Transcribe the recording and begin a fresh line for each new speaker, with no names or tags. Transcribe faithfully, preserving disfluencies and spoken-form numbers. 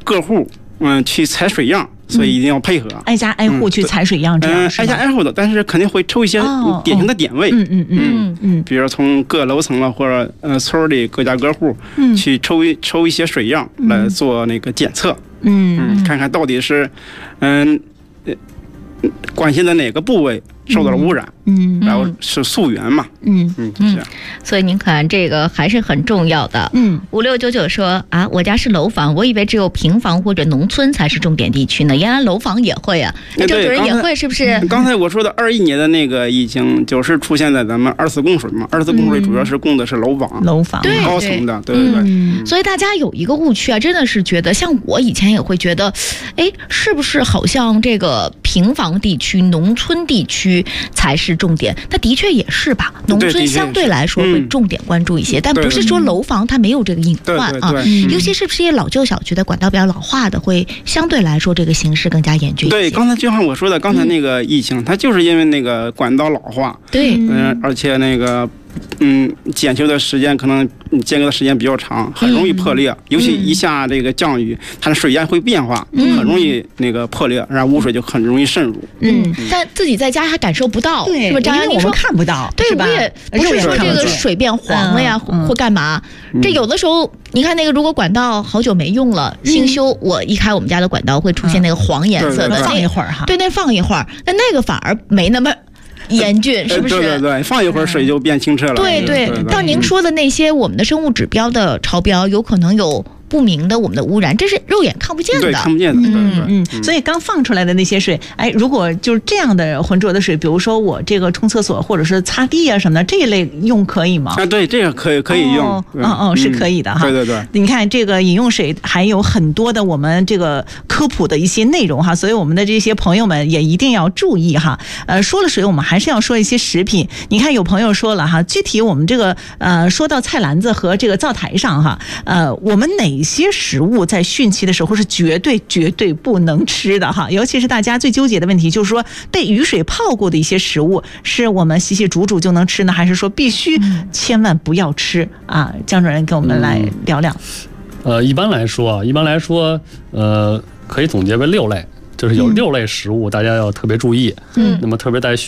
各户嗯去采水样，所以一定要配合，
嗯、挨家挨户去采水样，这样、
嗯、挨家挨户的，但是肯定会抽一些典型的点位，
哦、嗯嗯嗯嗯，
比如从各楼层了或者呃村里各家各户，嗯，去抽一抽一些水样来做那个检测，
嗯 嗯,
嗯，看看到底是嗯呃管线的哪个部位受到了污染，嗯，然后是溯源嘛，
嗯
嗯嗯，
所以您看这个还是很重要的。嗯，五六九九说啊，我家是楼房，我以为只有平房或者农村才是重点地区呢，原来楼房也会啊，那郑主任也会是不是？
刚才我说的二一年的那个已经就是出现在咱们二次供水嘛，二次供水主要是供的是楼房，
楼房
对
高层的，对对对、
嗯。所以大家有一个误区啊，真的是觉得，像我以前也会觉得，哎，是不是好像这个平房地区、农村地区才是重点？那的确也是吧，农村相对来说会重点关注一些，但不是说楼房它没有这个隐患啊。尤其是这些老旧小区的管道比较老化的，会相对来说这个形势更加严峻一些。
对，刚才就像我说的，刚才那个疫情，它就是因为那个管道老化，
对，
嗯，而且那个。嗯，检修的时间可能间隔的时间比较长，很容易破裂。嗯、尤其一下这个降雨，它的水压会变化，嗯、很容易那个破裂，然后污水就很容易渗入。
嗯，嗯但自己在家还感受不到，
对，
是吧？张阳，
我们看不到，
对，我也不是说这个水变黄了呀，嗯、或干嘛。嗯、这有的时候，你看那个，如果管道好久没用了，嗯、新修，我一开我们家的管道会出现那个黄颜色的，
嗯、放一会儿哈，
对，那放一会儿，但那个反而没那么。严峻是不是？
对对对，放一会儿水就变清澈了。
对 对, 对, 对，到您说的那些我们的生物指标的超标，有可能有不明的我们的污染，这是肉眼看不见的，
对，看不见的。
嗯嗯嗯。所以刚放出来的那些水，哎，如果就是这样的浑浊的水，比如说我这个冲厕所或者是擦地啊什么的这一类用可以吗？
啊，对，这个可以可以用。哦
哦哦，是可以的哈。
对对对。
你看这个饮用水还有很多的我们这个科普的一些内容哈，所以我们的这些朋友们也一定要注意哈。呃，说了水，我们还是要说一些食品。你看有朋友说了哈，具体我们这个呃说到菜篮子和这个灶台上哈，呃，我们哪些食物在汛期的时候是绝对绝对不能吃的哈，尤其是大家最纠结的问题，就是说被雨水泡过的一些食物，是我们洗洗煮煮就能吃呢，还是说必须千万不要吃啊？江主任给我们来聊聊。
嗯、呃，一般来说啊，一般来说，呃，可以总结为六类，就是有六类食物，大家要特别注意。嗯，那么特别在汛